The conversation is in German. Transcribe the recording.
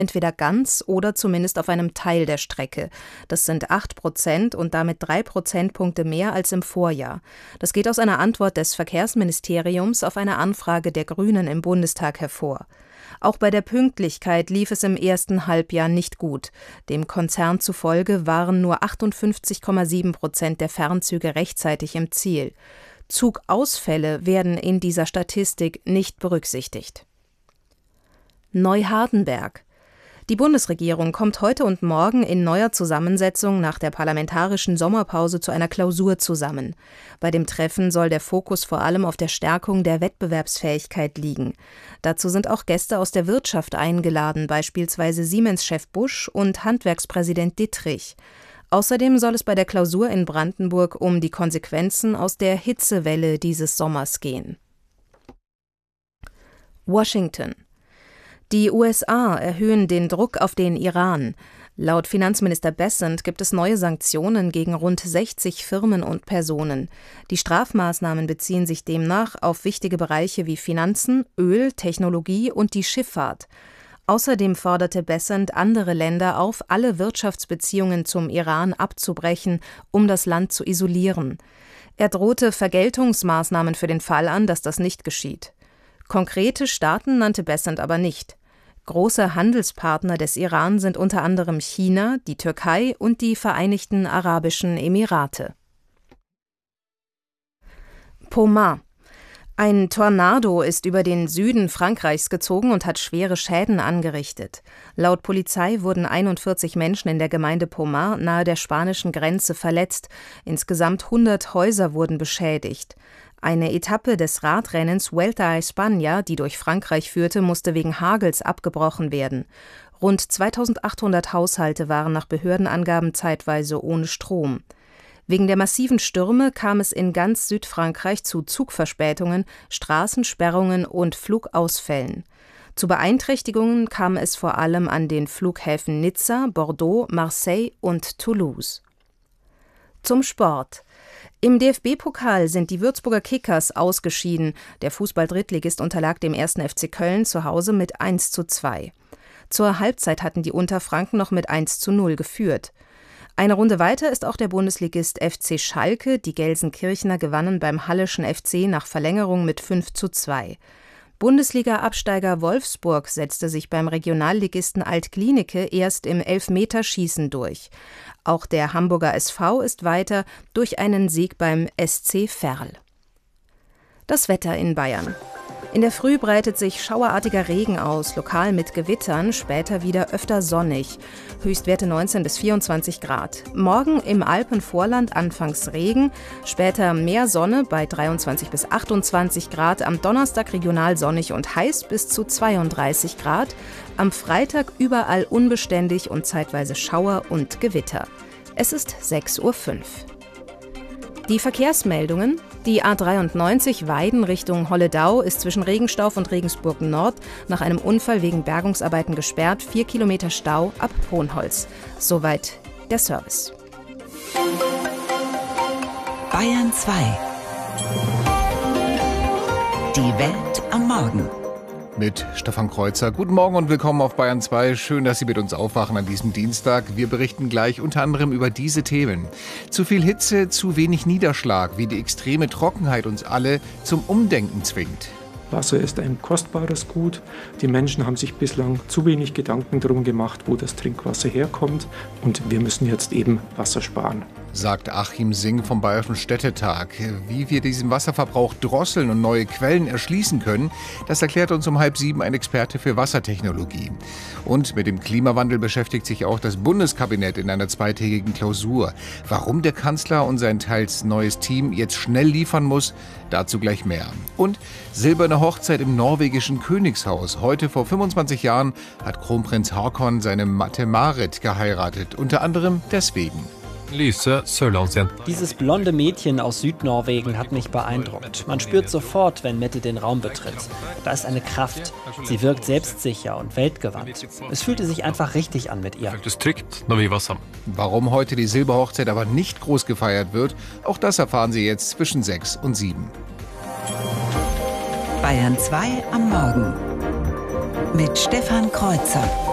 entweder ganz oder zumindest auf einem Teil der Strecke. Das sind 8% und damit 3 Prozentpunkte mehr als im Vorjahr. Das geht aus einer Antwort des Verkehrsministeriums auf eine Anfrage der Grünen im Bundestag hervor. Auch bei der Pünktlichkeit lief es im ersten Halbjahr nicht gut. Dem Konzern zufolge waren nur 58,7% der Fernzüge rechtzeitig im Ziel. Zugausfälle werden in dieser Statistik nicht berücksichtigt. Neuhardenberg. Die Bundesregierung kommt heute und morgen in neuer Zusammensetzung nach der parlamentarischen Sommerpause zu einer Klausur zusammen. Bei dem Treffen soll der Fokus vor allem auf der Stärkung der Wettbewerbsfähigkeit liegen. Dazu sind auch Gäste aus der Wirtschaft eingeladen, beispielsweise Siemens-Chef Busch und Handwerkspräsident Dittrich. Außerdem soll es bei der Klausur in Brandenburg um die Konsequenzen aus der Hitzewelle dieses Sommers gehen. Washington. Die USA erhöhen den Druck auf den Iran. Laut Finanzminister Bessent gibt es neue Sanktionen gegen rund 60 Firmen und Personen. Die Strafmaßnahmen beziehen sich demnach auf wichtige Bereiche wie Finanzen, Öl, Technologie und die Schifffahrt. Außerdem forderte Bessent andere Länder auf, alle Wirtschaftsbeziehungen zum Iran abzubrechen, um das Land zu isolieren. Er drohte Vergeltungsmaßnahmen für den Fall an, dass das nicht geschieht. Konkrete Staaten nannte Bessent aber nicht. Große Handelspartner des Iran sind unter anderem China, die Türkei und die Vereinigten Arabischen Emirate. Pomarez. Ein Tornado ist über den Süden Frankreichs gezogen und hat schwere Schäden angerichtet. Laut Polizei wurden 41 Menschen in der Gemeinde Pomarez nahe der spanischen Grenze verletzt. Insgesamt 100 Häuser wurden beschädigt. Eine Etappe des Radrennens Vuelta a España, die durch Frankreich führte, musste wegen Hagels abgebrochen werden. Rund 2800 Haushalte waren nach Behördenangaben zeitweise ohne Strom. Wegen der massiven Stürme kam es in ganz Südfrankreich zu Zugverspätungen, Straßensperrungen und Flugausfällen. Zu Beeinträchtigungen kam es vor allem an den Flughäfen Nizza, Bordeaux, Marseille und Toulouse. Zum Sport. Im DFB-Pokal sind die Würzburger Kickers ausgeschieden. Der Fußball-Drittligist unterlag dem 1. FC Köln zu Hause mit 1:2. Zur Halbzeit hatten die Unterfranken noch mit 1:0 geführt. Eine Runde weiter ist auch der Bundesligist FC Schalke. Die Gelsenkirchener gewannen beim Halleschen FC nach Verlängerung mit 5:2. Bundesliga-Absteiger Wolfsburg setzte sich beim Regionalligisten Alt-Glienicke erst im Elfmeterschießen durch. Auch der Hamburger SV ist weiter durch einen Sieg beim SC Verl. Das Wetter in Bayern. In der Früh breitet sich schauerartiger Regen aus, lokal mit Gewittern, später wieder öfter sonnig. Höchstwerte 19 bis 24 Grad. Morgen im Alpenvorland anfangs Regen, später mehr Sonne bei 23 bis 28 Grad. Am Donnerstag regional sonnig und heiß bis zu 32 Grad. Am Freitag überall unbeständig und zeitweise Schauer und Gewitter. Es ist 6:05 Uhr. Die Verkehrsmeldungen. Die A93 Weiden Richtung Holledau ist zwischen Regenstauf und Regensburg Nord nach einem Unfall wegen Bergungsarbeiten gesperrt. 4 Kilometer Stau ab Hohnholz. Soweit der Service. Bayern 2. Die Welt am Morgen. Mit Stefan Kreuzer. Guten Morgen und willkommen auf Bayern 2. Schön, dass Sie mit uns aufwachen an diesem Dienstag. Wir berichten gleich unter anderem über diese Themen. Zu viel Hitze, zu wenig Niederschlag, wie die extreme Trockenheit uns alle zum Umdenken zwingt. Wasser ist ein kostbares Gut. Die Menschen haben sich bislang zu wenig Gedanken darum gemacht, wo das Trinkwasser herkommt. Und wir müssen jetzt eben Wasser sparen. Sagt Achim Sing vom Bayerischen Städtetag. Wie wir diesen Wasserverbrauch drosseln und neue Quellen erschließen können, das erklärt uns um 6:30 ein Experte für Wassertechnologie. Und mit dem Klimawandel beschäftigt sich auch das Bundeskabinett in einer zweitägigen Klausur. Warum der Kanzler und sein teils neues Team jetzt schnell liefern muss, dazu gleich mehr. Und silberne Hochzeit im norwegischen Königshaus. Heute vor 25 Jahren hat Kronprinz Haakon seine Mette-Marit geheiratet. Unter anderem deswegen. Dieses blonde Mädchen aus Südnorwegen hat mich beeindruckt. Man spürt sofort, wenn Mette den Raum betritt. Da ist eine Kraft. Sie wirkt selbstsicher und weltgewandt. Es fühlte sich einfach richtig an mit ihr. Warum heute die Silberhochzeit aber nicht groß gefeiert wird, auch das erfahren Sie jetzt zwischen 6 und 7. Bayern 2 am Morgen mit Stefan Kreuzer.